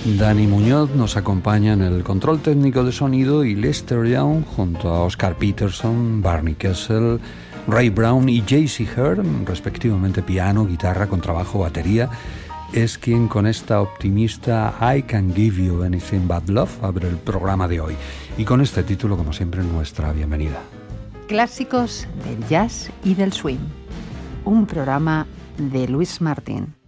Dani Muñoz nos acompaña en el control técnico de sonido y Lester Young junto a Oscar Peterson, Barney Kessel, Ray Brown y J.C. Hearn, respectivamente piano, guitarra, contrabajo, batería, es quien con esta optimista I Can Give You Anything But Love abre el programa de hoy. Y con este título, como siempre, nuestra bienvenida. Clásicos del jazz y del swing. Un programa de Luis Martín.